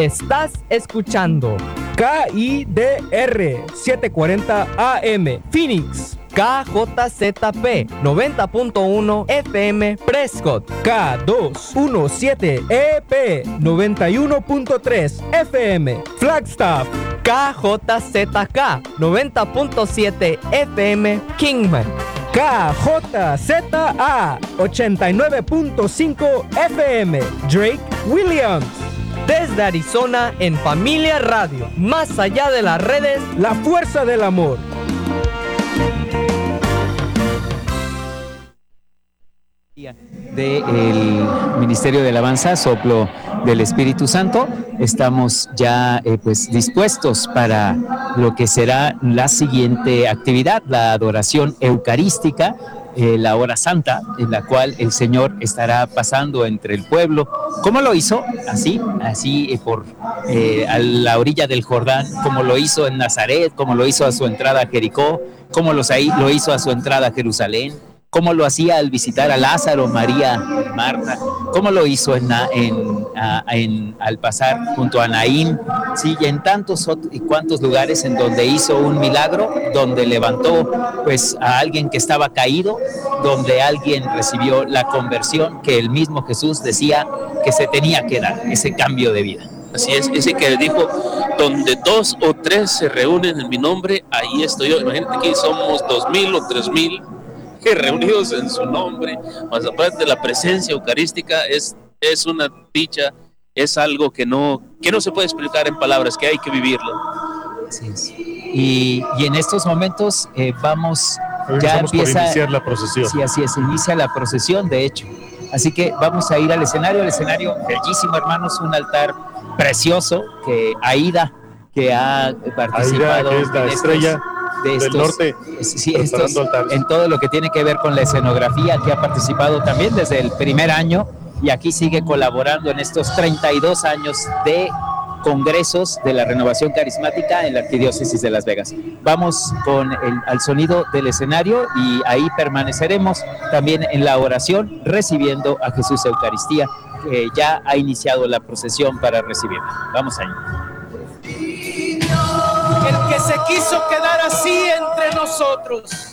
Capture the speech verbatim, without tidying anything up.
Estás escuchando K I D R setecientos cuarenta A M Phoenix, K J Z P noventa punto uno F M Prescott, K doscientos diecisiete E P noventa y uno punto tres F M Flagstaff, K J Z K noventa punto siete F M Kingman, K J Z A ochenta y nueve punto cinco F M Drake Williams. Desde Arizona en Familia Radio, más allá de las redes, la fuerza del amor. Del Ministerio de Alabanza, Soplo del Espíritu Santo, estamos ya eh, pues dispuestos para lo que será la siguiente actividad, la adoración eucarística, eh, la hora santa, en la cual el Señor estará pasando entre el pueblo. ¿Cómo lo hizo? Así, así eh, por eh, a la orilla del Jordán, como lo hizo en Nazaret, como lo hizo a su entrada a Jericó, como los, ahí, lo hizo a su entrada a Jerusalén, cómo lo hacía al visitar a Lázaro, María, Marta, cómo lo hizo en, en, en, al pasar junto a Naín, sí, y en tantos y cuantos lugares en donde hizo un milagro, donde levantó pues a alguien que estaba caído, donde alguien recibió la conversión que el mismo Jesús decía que se tenía que dar, ese cambio de vida. Así es, ese que dijo, donde dos o tres se reúnen en mi nombre, ahí estoy yo. Imagínate que somos dos mil o tres mil que reunidos en su nombre, más aparte de la presencia eucarística, es, es una dicha, es algo que no, que no se puede explicar en palabras, que hay que vivirlo. Así es. Y, y en estos momentos eh, vamos, ya empieza por iniciar la procesión. Sí, así es, inicia la procesión, de hecho. Así que vamos a ir al escenario, el escenario bellísimo, hermanos, un altar precioso, que Aida, que ha participado Aida, que es la en estrella estos, de estos, del norte, sí, estos, en todo lo que tiene que ver con la escenografía, que ha participado también desde el primer año y aquí sigue colaborando en estos treinta y dos años de congresos de la renovación carismática en la Arquidiócesis de Las Vegas. Vamos con el, al sonido del escenario y ahí permaneceremos también en la oración recibiendo a Jesús Eucaristía, que ya ha iniciado la procesión para recibirla. Vamos allá. El que se quiso quedar así entre nosotros,